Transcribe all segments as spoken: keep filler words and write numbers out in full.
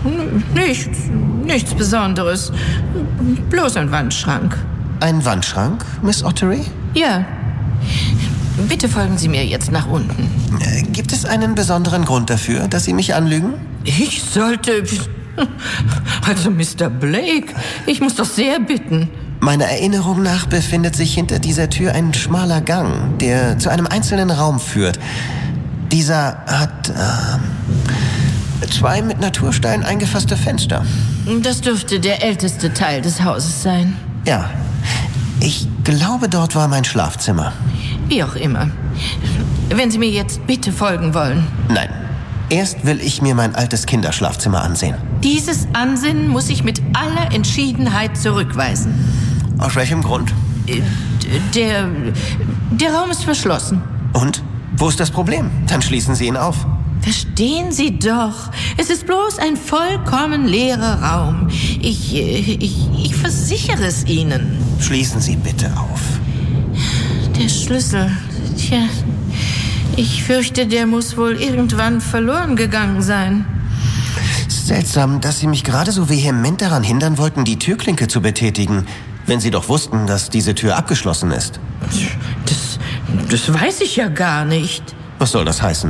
N- Nichts, nichts Besonderes. Bloß ein Wandschrank. Ein Wandschrank, Miss Ottery? Ja. Bitte folgen Sie mir jetzt nach unten. Äh, gibt es einen besonderen Grund dafür, dass Sie mich anlügen? Ich sollte... Also, Mister Blake, ich muss doch sehr bitten. Meiner Erinnerung nach befindet sich hinter dieser Tür ein schmaler Gang, der zu einem einzelnen Raum führt. Dieser hat äh, zwei mit Naturstein eingefasste Fenster. Das dürfte der älteste Teil des Hauses sein. Ja, ich glaube, dort war mein Schlafzimmer. Wie auch immer. Wenn Sie mir jetzt bitte folgen wollen. Nein, erst will ich mir mein altes Kinderschlafzimmer ansehen. Dieses Ansinnen muss ich mit aller Entschiedenheit zurückweisen. Aus welchem Grund? Äh, Der, der Raum ist verschlossen. Und? Wo ist das Problem? Dann schließen Sie ihn auf. Verstehen Sie doch, es ist bloß ein vollkommen leerer Raum. Ich, äh, ich, ich versichere es Ihnen. Schließen Sie bitte auf. Der Schlüssel, tja, ich fürchte, der muss wohl irgendwann verloren gegangen sein. Seltsam, dass Sie mich gerade so vehement daran hindern wollten, die Türklinke zu betätigen, wenn Sie doch wussten, dass diese Tür abgeschlossen ist. Das, das weiß ich ja gar nicht. Was soll das heißen?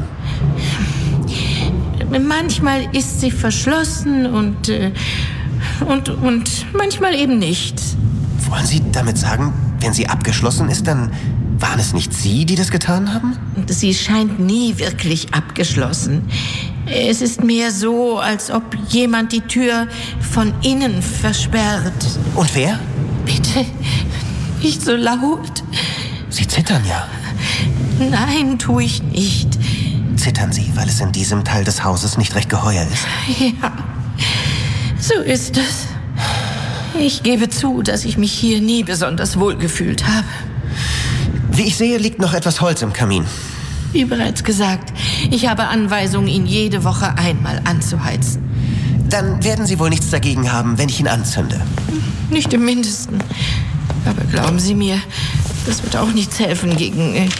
Manchmal ist sie verschlossen und, äh, und, und manchmal eben nicht. Wollen Sie damit sagen, wenn sie abgeschlossen ist, dann waren es nicht Sie, die das getan haben? Sie scheint nie wirklich abgeschlossen. Es ist mehr so, als ob jemand die Tür von innen versperrt. Und wer? Bitte, nicht so laut. Sie zittern ja. Nein, tue ich nicht. Zittern Sie, weil es in diesem Teil des Hauses nicht recht geheuer ist? Ja, so ist es. Ich gebe zu, dass ich mich hier nie besonders wohl gefühlt habe. Wie ich sehe, liegt noch etwas Holz im Kamin. Wie bereits gesagt, ich habe Anweisungen, ihn jede Woche einmal anzuheizen. Dann werden Sie wohl nichts dagegen haben, wenn ich ihn anzünde. Nicht im Mindesten. Aber glauben Sie mir, das wird auch nichts helfen gegen... Äh,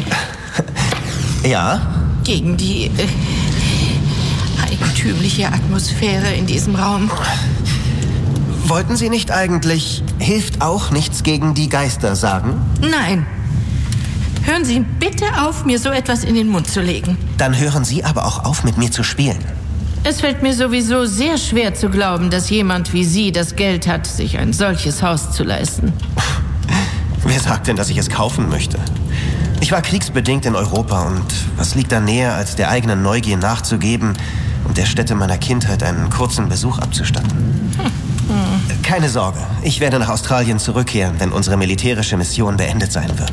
Ja? gegen die äh, eigentümliche Atmosphäre in diesem Raum. Wollten Sie nicht eigentlich, hilft auch nichts gegen die Geister sagen? Nein. Hören Sie bitte auf, mir so etwas in den Mund zu legen. Dann hören Sie aber auch auf, mit mir zu spielen. Es fällt mir sowieso sehr schwer zu glauben, dass jemand wie Sie das Geld hat, sich ein solches Haus zu leisten. Wer sagt denn, dass ich es kaufen möchte? Ich war kriegsbedingt in Europa und was liegt da näher, als der eigenen Neugier nachzugeben und der Stätte meiner Kindheit einen kurzen Besuch abzustatten? Hm. Hm. Keine Sorge, ich werde nach Australien zurückkehren, wenn unsere militärische Mission beendet sein wird.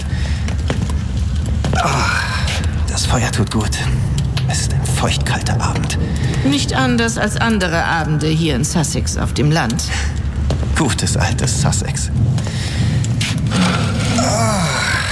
Oh, das Feuer tut gut. Es ist ein feuchtkalter Abend. Nicht anders als andere Abende hier in Sussex auf dem Land. Gutes altes Sussex. Oh.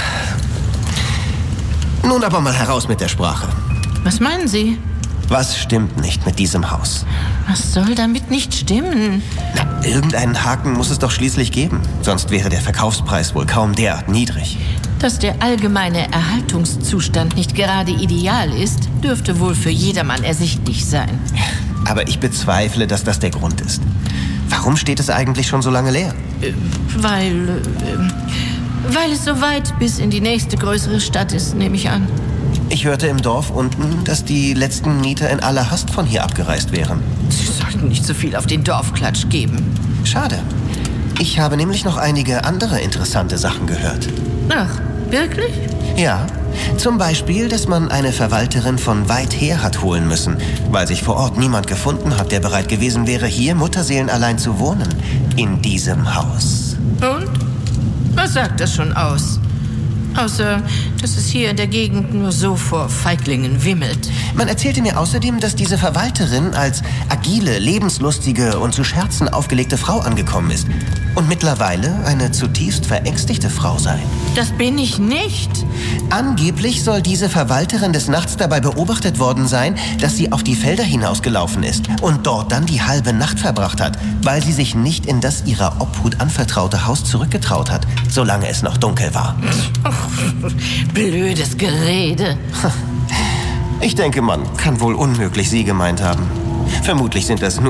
Nun aber mal heraus mit der Sprache. Was meinen Sie? Was stimmt nicht mit diesem Haus? Was soll damit nicht stimmen? Na, irgendeinen Haken muss es doch schließlich geben. Sonst wäre der Verkaufspreis wohl kaum derart niedrig. Dass der allgemeine Erhaltungszustand nicht gerade ideal ist, dürfte wohl für jedermann ersichtlich sein. Aber ich bezweifle, dass das der Grund ist. Warum steht es eigentlich schon so lange leer? Äh, weil... Äh, weil es so weit bis in die nächste größere Stadt ist, nehme ich an. Ich hörte im Dorf unten, dass die letzten Mieter in aller Hast von hier abgereist wären. Sie sollten nicht so viel auf den Dorfklatsch geben. Schade. Ich habe nämlich noch einige andere interessante Sachen gehört. Ach, wirklich? Ja, zum Beispiel, dass man eine Verwalterin von weit her hat holen müssen, weil sich vor Ort niemand gefunden hat, der bereit gewesen wäre, hier mutterseelenallein zu wohnen. In diesem Haus. Und? Was sagt das schon aus? Außer, dass es hier in der Gegend nur so vor Feiglingen wimmelt. Man erzählte mir außerdem, dass diese Verwalterin als agile, lebenslustige und zu Scherzen aufgelegte Frau angekommen ist. Und mittlerweile eine zutiefst verängstigte Frau sei. Das bin ich nicht. Angeblich soll diese Verwalterin des Nachts dabei beobachtet worden sein, dass sie auf die Felder hinausgelaufen ist und dort dann die halbe Nacht verbracht hat, weil sie sich nicht in das ihrer Obhut anvertraute Haus zurückgetraut hat, solange es noch dunkel war. Oh, blödes Gerede. Ich denke, man kann wohl unmöglich sie gemeint haben. Vermutlich sind das nur